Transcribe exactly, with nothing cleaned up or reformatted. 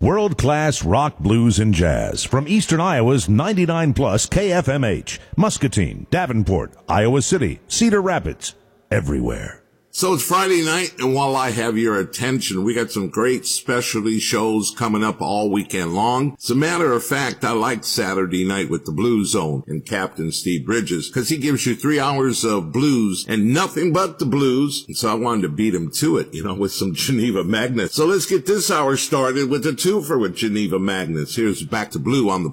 World-class rock, blues, and jazz from Eastern Iowa's ninety-nine plus K F M H, Muscatine, Davenport, Iowa City, Cedar Rapids, everywhere. So it's Friday night, and while I have your attention, we got some great specialty shows coming up all weekend long. As a matter of fact, I like Saturday Night with the Blues Zone and Captain Steve Bridges, because he gives you three hours of blues and nothing but the blues. And so I wanted to beat him to it, you know, with some Geneva Magnets. So let's get this hour started with a twofer with Geneva Magnets. Here's Back to Blue on the